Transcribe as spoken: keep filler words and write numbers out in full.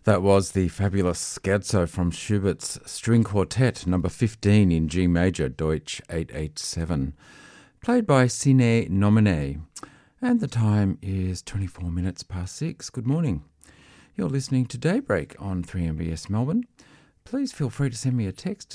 That was the fabulous Scherzo from Schubert's String Quartet, number fifteen in G major, Deutsch eight eighty-seven, played by Sine Nomine. And the time is twenty-four minutes past six. Good morning. You're listening to Daybreak on three M B S Melbourne. Please feel free to send me a text